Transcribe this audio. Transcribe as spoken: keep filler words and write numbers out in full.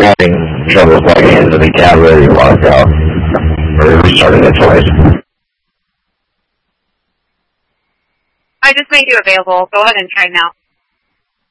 having trouble plugging into the tablet, you logged out, or restarted it twice. I just made you available. Go ahead and try now.